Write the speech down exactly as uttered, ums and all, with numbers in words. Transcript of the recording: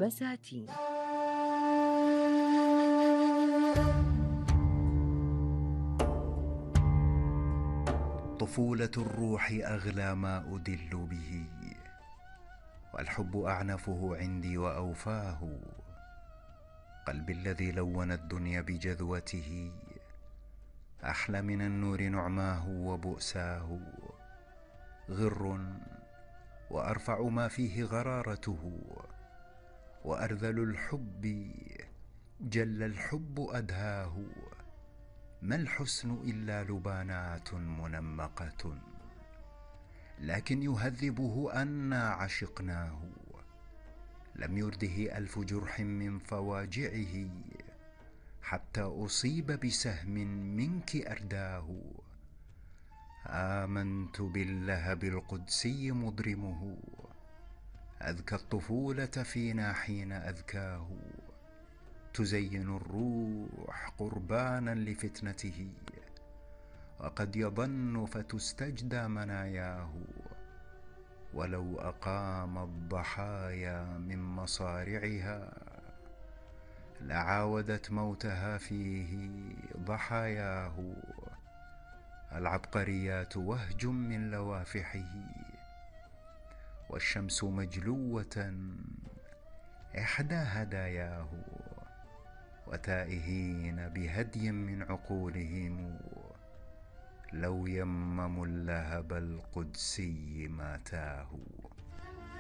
بساتين. طفولة الروح أغلى ما أدل به، والحب أعنفه عندي وأوفاه. قلبي الذي لون الدنيا بجذوته أحلى من النور نعماه وبؤساه. غر وأرفع ما فيه غرارته، وأرذل الحب جل الحب أدهاه. ما الحسن إلا لبانات منمقة، لكن يهذبه أنا عشقناه. لم يرده ألف جرح من فواجعه، حتى أصيب بسهم منك أرداه. آمنت باللهب القدسي مضرمه، أذكى الطفولة فينا حين أذكاه. تزين الروح قربانا لفتنته، وقد يظن فتستجدى مناياه. ولو أقام الضحايا من مصارعها، لعاودت موتها فيه ضحاياه. العبقريات وهج من لوافحه، والشمس مجلوة إحدى هداياه. وتائهين بهدي من عقولهم، لو يمموا اللهب القدسي ما تاهوا.